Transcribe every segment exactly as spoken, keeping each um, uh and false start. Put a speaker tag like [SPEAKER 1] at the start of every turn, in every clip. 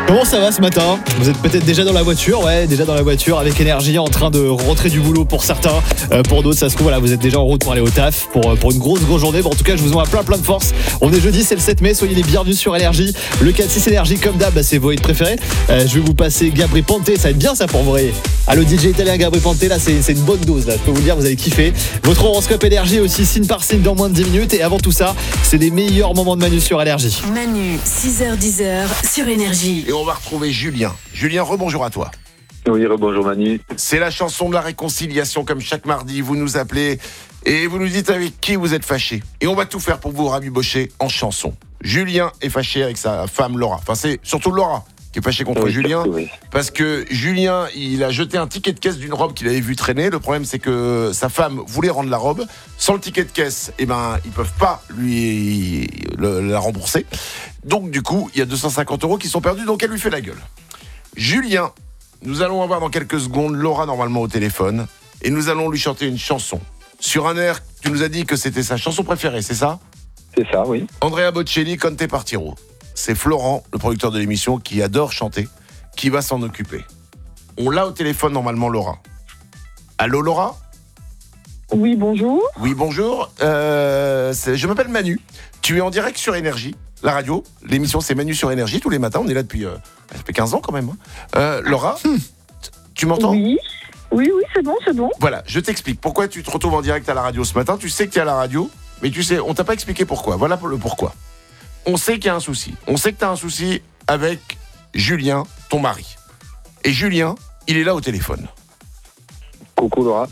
[SPEAKER 1] Comment ça va ce matin ? Vous êtes peut-être déjà dans la voiture, ouais, déjà dans la voiture avec énergie, en train de rentrer du boulot pour certains. Euh, pour d'autres, ça se trouve, voilà, vous êtes déjà en route pour aller au taf, pour, pour une grosse, grosse journée. Bon, en tout cas, je vous envoie plein, plein de force. On est jeudi, c'est le sept mai, soyez les bienvenus sur Énergie. Le quatre six Énergie, comme d'hab, bah, c'est vos hits préférés. Euh, je vais vous passer Gabri Ponte, ça va être bien ça pour vous. Ah, le D J italien Gabri Ponte, là, c'est, c'est une bonne dose, là, je peux vous le dire, vous allez kiffer. Votre horoscope Énergie aussi, signe par signe, dans moins de dix minutes. Et avant tout ça, c'est les meilleurs moments de Manu sur Énergie.
[SPEAKER 2] Manu, six heures dix sur Énergie.
[SPEAKER 3] Et on va retrouver Julien. Julien, rebonjour à toi.
[SPEAKER 4] Oui, rebonjour Manu.
[SPEAKER 3] C'est la chanson de la réconciliation, comme chaque mardi, vous nous appelez et vous nous dites avec qui vous êtes fâché. Et on va tout faire pour vous rabibocher en chanson. Julien est fâché avec sa femme Laura. Enfin, c'est surtout Laura qui est fâchée contre
[SPEAKER 4] oui,
[SPEAKER 3] Julien.
[SPEAKER 4] Oui.
[SPEAKER 3] Parce que Julien, il a jeté un ticket de caisse d'une robe qu'il avait vu traîner. Le problème, c'est que sa femme voulait rendre la robe. Sans le ticket de caisse, eh ben, ils peuvent pas lui le, la rembourser. Donc, du coup, il y a deux cent cinquante euros qui sont perdus, donc elle lui fait la gueule. Julien, nous allons avoir dans quelques secondes Laura normalement au téléphone et nous allons lui chanter une chanson. Sur un air, tu nous as dit que c'était sa chanson préférée, c'est ça ?
[SPEAKER 4] C'est ça, oui.
[SPEAKER 3] Andrea Bocelli, Conte Partiro. C'est Florent, le producteur de l'émission, qui adore chanter, qui va s'en occuper. On l'a au téléphone normalement, Laura. Allô, Laura ?
[SPEAKER 5] Oui, bonjour.
[SPEAKER 3] Oui, bonjour. Euh, c'est- je m'appelle Manu. Tu es en direct sur Énergie, la radio. L'émission, c'est Manu sur Énergie, tous les matins. On est là depuis, euh, ça fait quinze ans quand même. hein. Euh, Laura, t- tu m'entends ?
[SPEAKER 5] Oui. Oui, oui, c'est bon, c'est bon.
[SPEAKER 3] Voilà, je t'explique. Pourquoi tu te retrouves en direct à la radio ce matin ? Tu sais que tu es à la radio, mais tu sais, on t'a pas expliqué pourquoi. Voilà le pourquoi. On sait qu'il y a un souci. On sait que tu as un souci avec Julien, ton mari. Et Julien, il est là au téléphone.
[SPEAKER 4] Coucou Laura.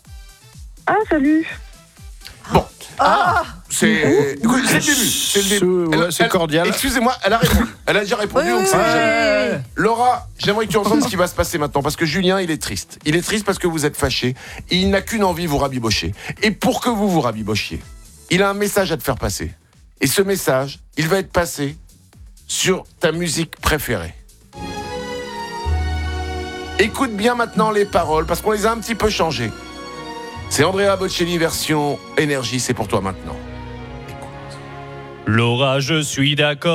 [SPEAKER 5] Ah, salut.
[SPEAKER 3] Bon. Ah C'est, écoute, c'est le début. C'est le début.
[SPEAKER 1] C'est- ouais, c'est cordial.
[SPEAKER 3] Excusez-moi, elle a répondu. Elle a déjà répondu.
[SPEAKER 2] Oui,
[SPEAKER 3] donc
[SPEAKER 2] oui,
[SPEAKER 3] c'est
[SPEAKER 2] oui,
[SPEAKER 3] déjà-
[SPEAKER 2] oui, oui.
[SPEAKER 3] Laura, j'aimerais que tu entendes ce qui va se passer maintenant, parce que Julien, il est triste. Il est triste parce que vous êtes fâchés. Il n'a qu'une envie, vous rabibocher. Et pour que vous vous rabibochiez, il a un message à te faire passer. Et ce message, il va être passé sur ta musique préférée. Écoute bien maintenant les paroles, parce qu'on les a un petit peu changées. C'est Andrea Bocelli version Énergie, c'est pour toi maintenant.
[SPEAKER 6] Laura, je suis d'accord.